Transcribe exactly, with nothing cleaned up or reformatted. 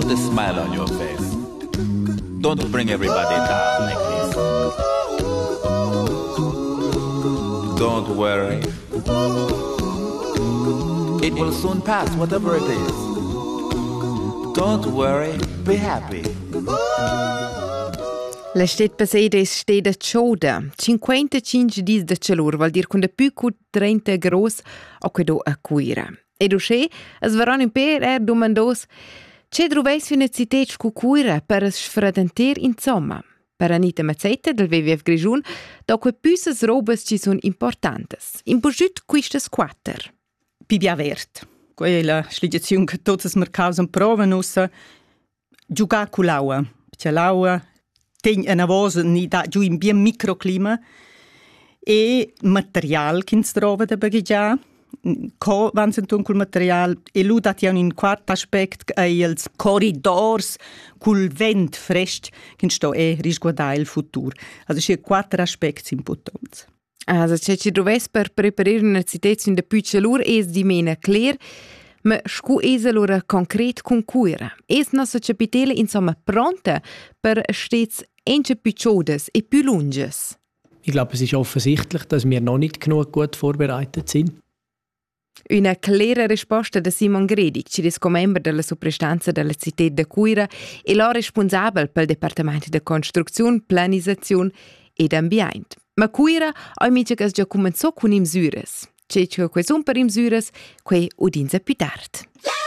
put a smile on your face. Don't bring everybody down like this. Don't worry. It will soon pass, whatever it is. Don't worry, be happy. La stet passeida es steda cioda. cinquantacinque dis de calor, val dir cun de più cu trenta gros o quedo a cuira. Ed usce, as varon in per er domandos, c'è droveis una citet cu cuira per as sfradanter insomma. Per Anita Mazzetta del W W F Grigiun, do que püsas robas ci son importantes. In buschut quistas quatter. Pibia vert. Quella sligazione che tutti i mercati provano usa giocare con l'acqua. Perché l'acqua tiene una voce ni da giù in bien microclima e materiale che si trova da bagaggiare. Co van sentun col material e lu dat ja un quart aspect ai els corridors col vent fresh che sto e risguardare il futuro. Also c'è quattro aspetti importanti. Also c'è ci doves per preparare una citazione de più calor es di mena clear, ma scu es allora concret con cura. Es nostra capitale insomma pronta per stets ence più chaudes e più lunges. Ich glaube, es ist offensichtlich, dass wir noch nicht genug gut vorbereitet sind. Una clara risposta da Simon Gredic, ci es membro della soprestanza della città de Cuira e lo responsabile pel Departamento de Construzione, Planizazione ed Ambiente. Ma Cuira ha invece che già cominciò con i misures. C'è che questo per i misures, que udinza più tardi.